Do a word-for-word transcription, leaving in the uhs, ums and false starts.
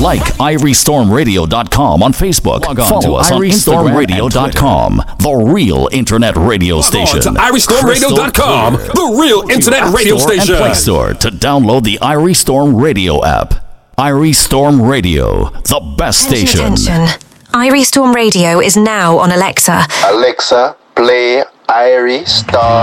Like irie storm radio dot com on Facebook. Log on Follow us on irie storm radio dot com, the real internet radio station. Log on to irie storm radio dot com, the real internet radio station. And Play Store to download the Irie Storm Radio app. Irie Storm Radio, the best Attention, station. attention. Irie Storm Radio is now on Alexa. Alexa, play Irie Storm